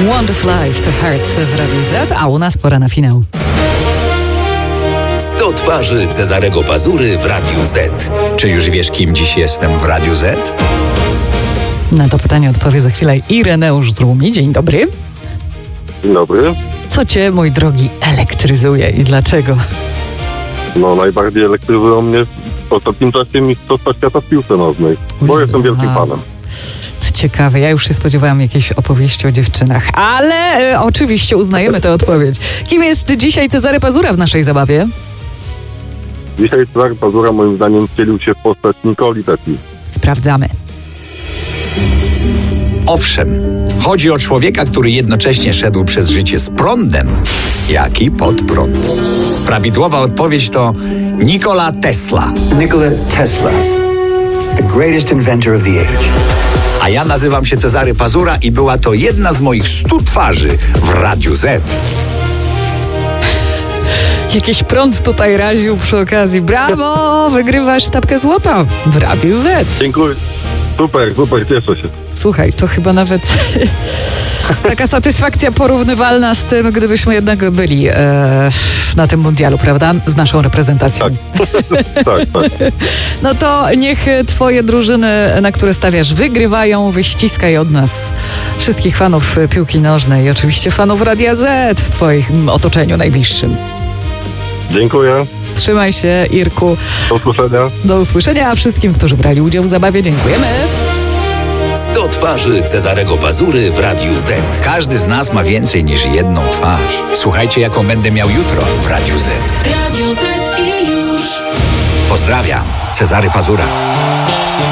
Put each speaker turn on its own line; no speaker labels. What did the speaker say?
Wonderful Life to Heart w Radiu Z, a u nas pora na finał.
100 twarzy Cezarego Pazury w Radiu Z.
Czy już wiesz, kim dziś jestem w Radiu Z?
Na to pytanie odpowie za chwilę Ireneusz z Rumi. Dzień dobry.
Dzień dobry.
Co cię, mój drogi, elektryzuje i dlaczego?
No, najbardziej elektryzują mnie w ostatnim czasie mistrzostwa świata w piłce nożnej, bo jestem wielkim fanem.
To ciekawe, ja już się spodziewałam jakiejś opowieści o dziewczynach, ale oczywiście uznajemy tę odpowiedź. Kim jest dzisiaj Cezary Pazura w naszej zabawie?
Dzisiaj Cezary Pazura moim zdaniem wcielił się w postać Nikoli Tesli.
Sprawdzamy.
Owszem, chodzi o człowieka, który jednocześnie szedł przez życie z prądem, jak i pod prąd. Prawidłowa odpowiedź to Nikola Tesla.
Nikola Tesla, the greatest inventor of the age.
A ja nazywam się Cezary Pazura i była to jedna z moich 100 twarzy w Radiu Z.
Jakiś prąd tutaj raził przy okazji. Brawo! Wygrywasz sztabkę złota w Radiu Z.
Dziękuję. Super, cieszę się.
Słuchaj, to chyba nawet taka satysfakcja porównywalna z tym, gdybyśmy jednak byli na tym mundialu, prawda? Z naszą reprezentacją.
Tak.
No to niech twoje drużyny, na które stawiasz, wygrywają. Wyściskaj od nas wszystkich fanów piłki nożnej i oczywiście fanów Radia Z w twoim otoczeniu najbliższym.
Dziękuję.
Trzymaj się, Irku.
Do usłyszenia.
Do usłyszenia, a wszystkim, którzy brali udział w zabawie, dziękujemy.
100 twarzy Cezarego Pazury w Radiu Z.
Każdy z nas ma więcej niż jedną twarz. Słuchajcie, jaką będę miał jutro w Radiu Z.
Radio Z i już.
Pozdrawiam, Cezary Pazura.